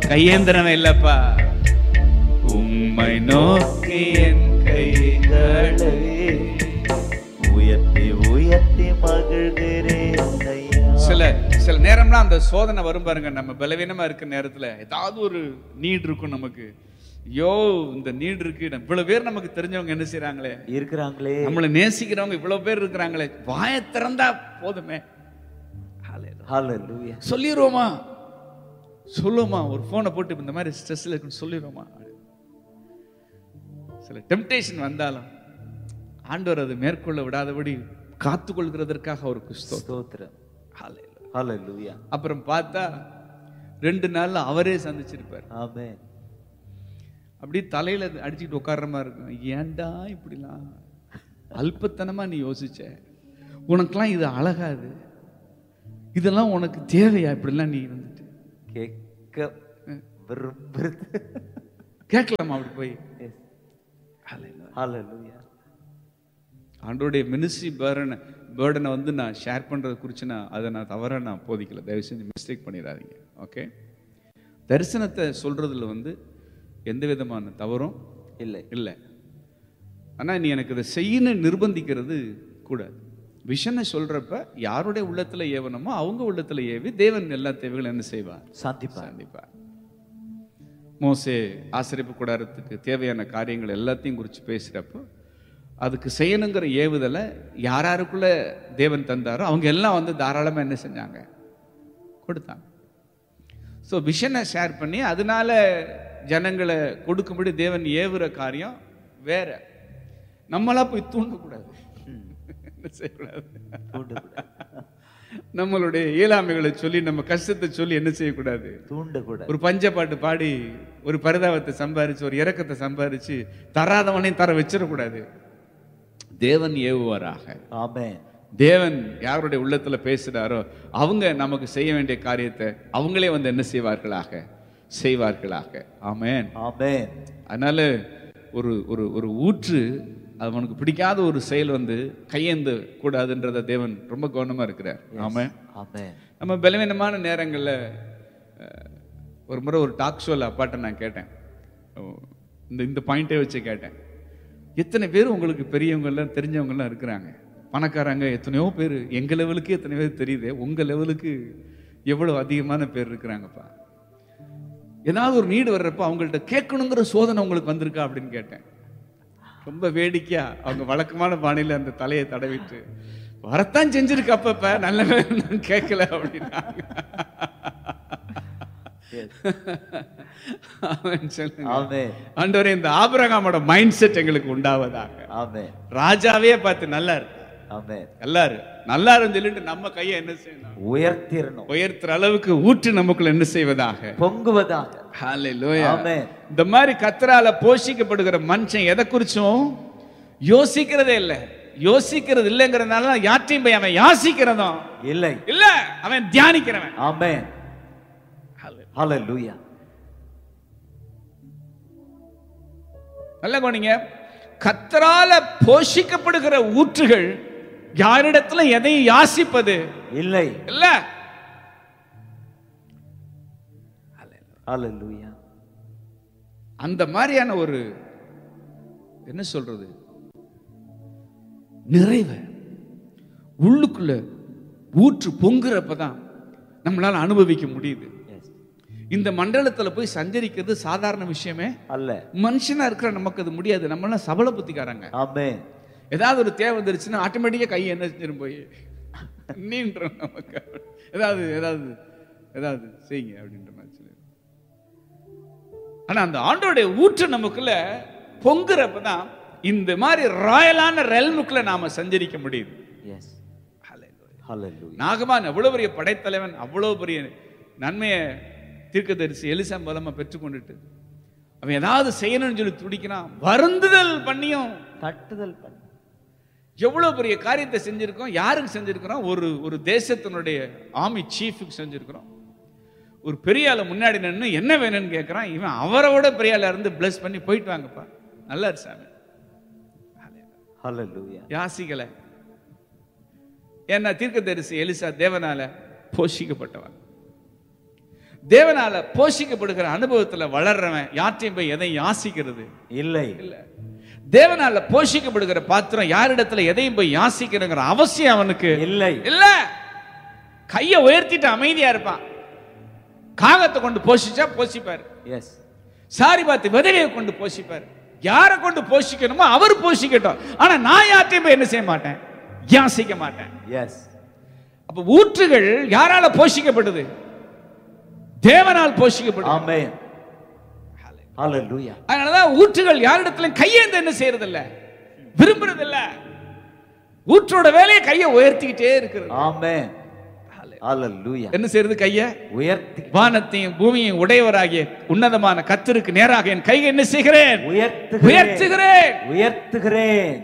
கையேந்திரமே இல்லப்பா. உம்மை நோக்கி என் கைகளை உயர்த்தி உயர்த்தி மகிழ்கிறேன் ஐயா. சில நேரம்லாம் அந்த சோதனை வரும் பாருங்க. நம்ம பலவீனமா இருக்க நேரத்துல ஏதாவது ஒரு நீட் இருக்கும் நமக்கு. ஐயோ இந்த நீட் இருக்கு, இவ்வளவு பேர் நமக்கு தெரிஞ்சவங்க என்ன செய்யறாங்களே இருக்கிறாங்களே, நம்மளை நேசிக்கிறவங்க இவ்வளவு பேர் இருக்கிறாங்களே, வாயை திறந்தா போதுமே ஹல்லேலூயா சொல்லிடுவோமா, சொல்லுவோமா, ஒரு போனை போட்டு இந்த மாதிரி ஸ்ட்ரெஸ்ல இருக்குன்னு சொல்லிடுவோமா. சில டெம்டேஷன் வந்தாலும் ஆண்டவர் அதை மேற்கொள்ள விடாதபடி காத்துக்கொள்கிறதற்காக அவருக்கு ஸ்தோத்திரம். ஹல்லேலூயா. அப்புறம் பார்த்தா 2 நாள்ல அவரே சந்திச்சிருப்பார். ஆமென். அப்படி தலையில அடிச்சுட்டு உட்கார்ற மாதிரி இருக்கும். ஏன்டா இப்படிலாம் அல்பத்தனமா நீ யோசிச்ச, உனக்கெல்லாம் இது அழகாது, இதெல்லாம் உனக்கு தேவையா, இப்படிலாம் நீ வந்துட்டு கேட்க விரும்புறது கேட்கலாமா அப்படி போய். ஹல்லேலூயா. ஆண்டோடைய மினிஸ்ட்ரி பேர்டனை வந்து நான் ஷேர் பண்றது குறித்து அதை நான் தவறாக நான் போதிக்கல. தயவு செஞ்சு மிஸ்டேக் பண்ணிடாதீங்க. ஓகே, தரிசனத்தை சொல்றதுல வந்து எந்த விதமான தவறும் இல்லை. ஆனால் நீ எனக்கு இதை செய்யணும் நிர்பந்திக்கிறது கூடாது. விஷனை சொல்றப்ப யாருடைய உள்ளத்துல ஏவனமோ அவங்க உள்ளத்துல ஏவி தேவன் எல்லா தேவைகளும் என்ன செய்வார், சந்திப்பார். மோசே ஆசரிப்பு கூடாரத்துக்கு தேவையான காரியங்கள் எல்லாத்தையும் குறித்து பேசுறப்போ அதுக்கு செய்யணுங்கிற ஏவுதலை யாருக்குள்ள தேவன் தந்தாரோ அவங்க எல்லாம் வந்து தாராளமா என்ன செஞ்சாங்க, கொடுத்தாங்க. ஸோ விஷனை ஷேர் பண்ணி அதனால ஜனங்களை கொடுக்கும்படி தேவன் ஏவுற காரியம் வேற. நம்மளா போய் தூண்டக்கூடாது, என்ன செய்யக்கூடாது, நம்மளுடைய இயலாமைகளை சொல்லி நம்ம கஷ்டத்தை சொல்லி என்ன செய்யக்கூடாது, தூண்டக்கூடாது. ஒரு பஞ்ச பாட்டு பாடி ஒரு பரிதாபத்தை சம்பாரிச்சு ஒரு இரக்கத்தை சம்பாரிச்சு தராதவனையும் தர வச்சிடக்கூடாது. தேவன் ஏவுவாராக. ஆமென். தேவன் யாருடைய உள்ளத்துல பேசுறாரோ அவங்க நமக்கு செய்ய வேண்டிய காரியத்தை அவங்களே வந்து என்ன செய்வார்களாக. ஆமென், ஆமென். அதனால ஒரு ஒரு ஒரு ஊற்று அவனுக்கு பிடிக்காத ஒரு செயல் வந்து கையேந்து கூடாதுன்றத தேவன் ரொம்ப கவனமா இருக்கிறார். ஆமென், ஆமென். நம்ம பலவீனமான நேரங்கள்ல ஒரு முறை ஒரு டாக் ஷோல அப்பாட்ட நான் கேட்டேன், இந்த பாயிண்டே வச்சு கேட்டேன், எத்தனை பேர் உங்களுக்கு பெரியவங்க எல்லாம் தெரிஞ்சவங்க எல்லாம் இருக்கிறாங்க, பணக்காரங்க எத்தனையோ பேர், எங்க லெவலுக்கு எத்தனை பேர் தெரியுது, உங்க லெவலுக்கு எவ்வளவு அதிகமான பேர் இருக்கிறாங்கப்பா. ஏதாவது ஒரு நீடு வர்றப்ப அவங்கள்ட்ட கேட்கணுங்கிற சோதனை உங்களுக்கு வந்திருக்கா அப்படின்னு கேட்டேன். ரொம்ப வேடிக்கையா அவங்க வழக்கமான பாணியில அந்த தலையை தடவிட்டு வரத்தான் செஞ்சிருக்கு அப்பப்ப நல்ல கேட்கல அப்படின்னாங்க. ஆண்டவரே இந்த ஆபிரகாமோட மைண்ட் செட் எங்களுக்கு உண்டாவதாக. ராஜாவே பார்த்து நல்லா இருக்கு, நல்லா இருந்து சொல்லிட்டு நம்ம கையை என்ன செய்யணும், உயர்த்துற அளவுக்கு ஊற்று நமக்குள்ள என்ன செய்வதாக, பொங்குவதாக. ஹல்லேலூயா. இந்த மாதிரி கர்த்தரால போஷிக்கப்படுகிற மனுஷன் எதை குறிச்சும் யோசிக்கிறதே இல்லை. யோசிக்கிறது இல்லைங்கிறதுனால யாற்றையும் போய் அவன் யாசிக்கிறதும் இல்ல, அவன் தியானிக்கிறவன். ஆமென், ஹல்லேலூயா. நல்ல கவனிங்க, கர்த்தரால போஷிக்கப்படுகிற ஊற்றுகள் யாரிடத்துல எதையும் யாசிப்பது இல்லை. ஹல்லேலூயா. அந்த மாதிரியான ஒரு என்ன சொல்றது நிறைவு உள்ளுக்குள்ள ஊற்று பொங்குறப்பதான் நம்மளால அனுபவிக்க முடியுது. இந்த மண்டலத்துல போய் சஞ்சரிக்கிறது சாதாரண விஷயமே அல்ல. மனுஷனா இருக்கிற நமக்கு அது முடியாது. நம்ம எல்லாம் சபல புத்திக்காரங்க. ஏதாவது ஒரு தேவை வந்துருச்சுன்னா ஆட்டோமேட்டிக்கா கை என்ன செஞ்சிடும் போய் நீன்ற நமக்கு ஏதாவது ஏதாவது ஏதாவது செய்யுங்க அப்படின்ற மாதிரி சொல்லி. ஆனா அந்த ஆண்டோடைய ஊற்று நமக்குள்ள பொங்குறப்பதான் இந்த மாதிரி ராயலான ரெல்முக்குள்ள நாம சஞ்சரிக்க முடியுது. நாகமான் அவ்வளவு பெரிய படைத்தலைவன், அவ்வளவு பெரிய நன்மையை தீர்க்கதரிசி எலிசா மூலமா பெற்றுக்கொண்டுட்டு அவன் ஏதாவது செய்யணும்னு சொல்லி துடிக்கிறான். வருந்துதல் பண்ணியும் தட்டுதல் பண்ணி எவ்வளவு பெரிய காரியத்தை செஞ்சிருக்கோம். யாருக்கு செஞ்சிருக்கிறோம்? ஒரு தேசத்தினுடைய ஆர்மி சீஃபுக்கு செஞ்சிருக்கிறோம். ஒரு பெரிய ஆளை முன்னாடி நின்று என்ன வேணும்னு கேட்கிறான். இவன் அவரோட பெரிய ஆளா இருந்து பிளஸ் பண்ணி போயிட்டு வாங்கப்பா, நல்லா இரு சாமி. யாசிக்கல. ஏன்னா தீர்க்கதரிசி எலிசா தேவனால போஷிக்கப்பட்டவன். தேவனால போஷிக்கப்படுகிற அனுபவத்துல வளர்றவன் யார்ட்டையும் போய் எதையும் யாசிக்கிறது இல்லை. இல்ல. தேவனால போஷிக்கப்படுகிற பாத்திரம் யாரிடத்துல எதையும் போய் யாசிக்கிறங்கிற அவசியம் அவனுக்கு இல்லை. இல்ல. கைய உயர்த்திட்டு அமைதியா இருப்பான். காகத்தை கொண்டு போஷிச்சா போஷிப்பார். எஸ். சாரி பார்த்து விதவையை கொண்டு போஷிப்பார். யாரை கொண்டு போஷிக்கணுமோ அவர் போஷிக்கட்டும். ஆனா நான் யார்ட்டையும் போய் என்ன செய்ய மாட்டேன், யாசிக்க மாட்டேன். எஸ். அப்ப ஊற்றுகள் யாரால போஷிக்கப்படுது? தேவனால் போஷிக்கப்படுது. ஆமென். ஹalleluya. அதனாலதான் ஊற்றுகள் யாரிடத்துல கையேந்த என்ன செய்யறது இல்ல, விரும்புறது இல்ல. ஊற்றோட வேலையை கையை உயர்த்திக்கிட்டே இருக்கிறது. ஆமென். ஹalleluya. என்ன செய்யறது? கையை உயர்த்தி வானத்தையும் பூமியையும் உடையவராகிய உன்னதமான கர்த்தருக்கு நேராக என் கையை என்ன செய்கிறேன்? உயர்த்துகிறேன். உயர்த்துகிறேன்.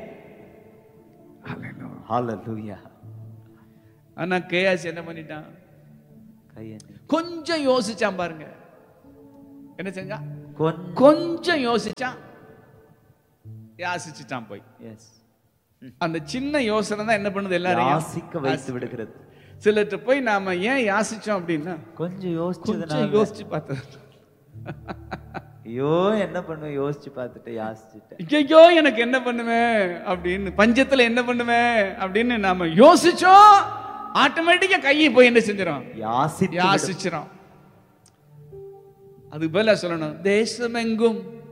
ஹalleluya. ஆனா கேயாஸ் என்ன பண்ணிட்டான்? கொஞ்சம் யோசிச்சான் பாருங்க. என்ன செஞ்சா? கொஞ்சம் யோசிச்சான், யாசிச்சுட்டான் போய். அந்த சின்ன யோசனை தான் என்ன பண்ணுது? எல்லாரையும் யாசிக்க வைத்து விடுகிறது. சிலர்ட்ட போய் நாம ஏன் யாசிச்சோம் அப்படின்னா, கொஞ்சம் யோசிச்சு பார்த்தது. ஐயோ என்ன பண்ணுவேன் யோசிச்சு பார்த்துட்டு யாசிச்சுட்டேன். ஐயோ எனக்கு என்ன பண்ணுவேன் அப்படின்னு, பஞ்சத்துல என்ன பண்ணுவேன் அப்படின்னு நாம யோசிச்சோம். ஆட்டோமேட்டிக்கா கையை போய் என்ன செஞ்சிடும்? யாசிச்சிடும். அது போல சொல்லணும், தேசமெங்கும்